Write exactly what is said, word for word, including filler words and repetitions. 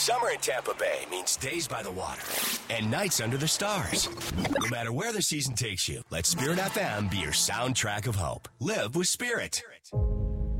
Summer in Tampa Bay means days by the water and nights under the stars. No matter where the season takes you, let Spirit F M be your soundtrack of hope. Live with Spirit.